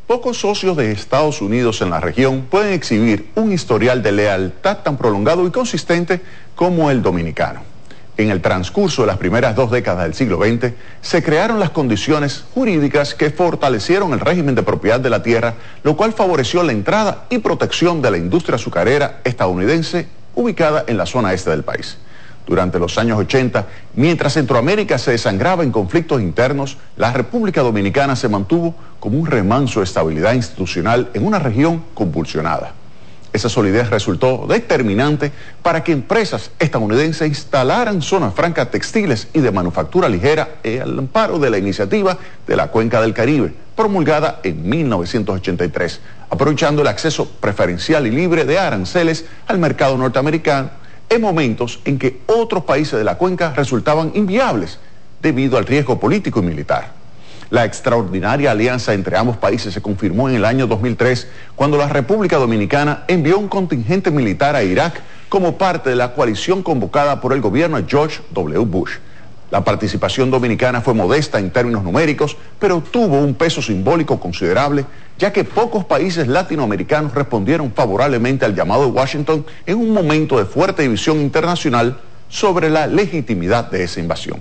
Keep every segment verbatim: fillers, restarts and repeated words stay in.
Pocos socios de Estados Unidos en la región pueden exhibir un historial de lealtad tan prolongado y consistente como el dominicano. En el transcurso de las primeras dos décadas del siglo veinte, se crearon las condiciones jurídicas que fortalecieron el régimen de propiedad de la tierra, lo cual favoreció la entrada y protección de la industria azucarera estadounidense ubicada en la zona este del país. Durante los años ochenta, mientras Centroamérica se desangraba en conflictos internos, la República Dominicana se mantuvo como un remanso de estabilidad institucional en una región convulsionada. Esa solidez resultó determinante para que empresas estadounidenses instalaran zonas francas textiles y de manufactura ligera al amparo de la iniciativa de la Cuenca del Caribe, promulgada en mil novecientos ochenta y tres, aprovechando el acceso preferencial y libre de aranceles al mercado norteamericano en momentos en que otros países de la cuenca resultaban inviables debido al riesgo político y militar. La extraordinaria alianza entre ambos países se confirmó en el año dos mil tres, cuando la República Dominicana envió un contingente militar a Irak como parte de la coalición convocada por el gobierno de George W. Bush. La participación dominicana fue modesta en términos numéricos, pero tuvo un peso simbólico considerable, ya que pocos países latinoamericanos respondieron favorablemente al llamado de Washington en un momento de fuerte división internacional sobre la legitimidad de esa invasión.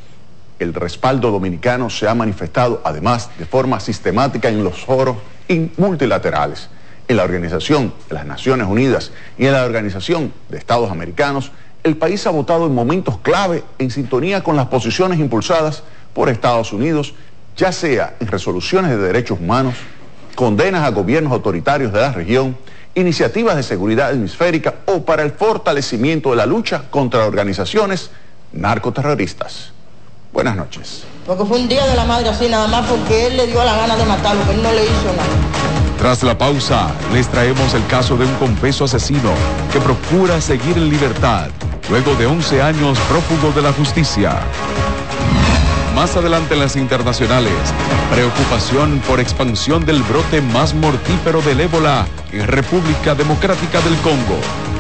El respaldo dominicano se ha manifestado además de forma sistemática en los foros multilaterales, en la Organización de las Naciones Unidas y en la Organización de Estados Americanos. El país ha votado en momentos clave en sintonía con las posiciones impulsadas por Estados Unidos, ya sea en resoluciones de derechos humanos, condenas a gobiernos autoritarios de la región, iniciativas de seguridad hemisférica o para el fortalecimiento de la lucha contra organizaciones narcoterroristas. Buenas noches. Porque fue un día de la madre así nada más porque él le dio la gana de matarlo, pero él no le hizo nada. Tras la pausa, les traemos el caso de un confeso asesino que procura seguir en libertad luego de once años prófugo de la justicia. Más adelante en las internacionales, preocupación por expansión del brote más mortífero del ébola en República Democrática del Congo.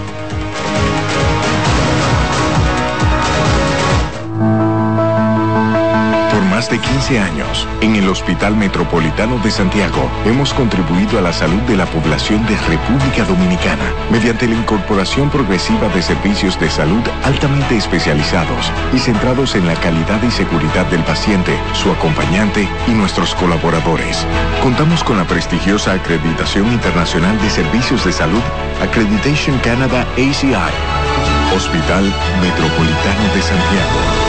Más de quince años, en el Hospital Metropolitano de Santiago, hemos contribuido a la salud de la población de República Dominicana mediante la incorporación progresiva de servicios de salud altamente especializados y centrados en la calidad y seguridad del paciente, su acompañante y nuestros colaboradores. Contamos con la prestigiosa acreditación internacional de servicios de salud Accreditation Canada A C I. Hospital Metropolitano de Santiago.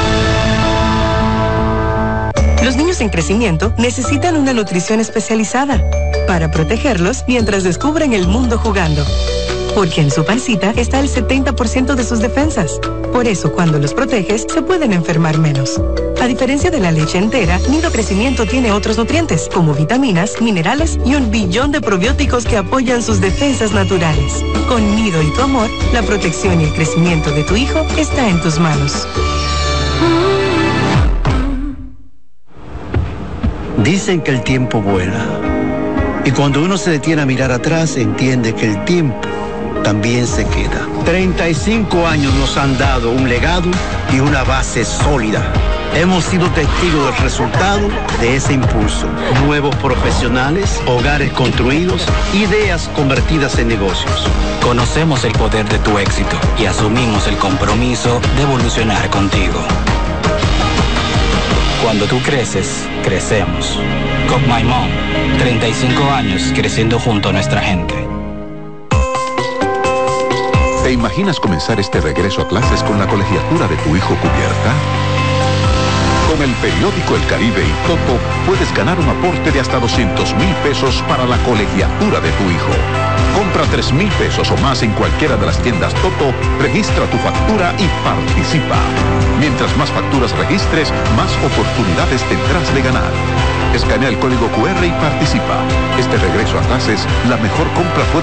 Los niños en crecimiento necesitan una nutrición especializada para protegerlos mientras descubren el mundo jugando. Porque en su pancita está el setenta por ciento de sus defensas. Por eso, cuando los proteges, se pueden enfermar menos. A diferencia de la leche entera, Nido Crecimiento tiene otros nutrientes, como vitaminas, minerales y un billón de probióticos que apoyan sus defensas naturales. Con Nido y tu amor, la protección y el crecimiento de tu hijo está en tus manos. Dicen que el tiempo vuela. Y cuando uno se detiene a mirar atrás, entiende que el tiempo también se queda. treinta y cinco años nos han dado un legado y una base sólida. Hemos sido testigos del resultado de ese impulso. Nuevos profesionales, hogares construidos, ideas convertidas en negocios. Conocemos el poder de tu éxito y asumimos el compromiso de evolucionar contigo. Cuando tú creces, crecemos. Cook My Mom, treinta y cinco años creciendo junto a nuestra gente. ¿Te imaginas comenzar este regreso a clases con la colegiatura de tu hijo cubierta? Con el periódico El Caribe y Toto puedes ganar un aporte de hasta doscientos mil pesos para la colegiatura de tu hijo. Compra tres mil pesos o más en cualquiera de las tiendas Toto, registra tu factura y participa. Mientras más facturas registres, más oportunidades tendrás de ganar. Escanea el código Q R y participa. Este regreso a clases, la mejor compra puede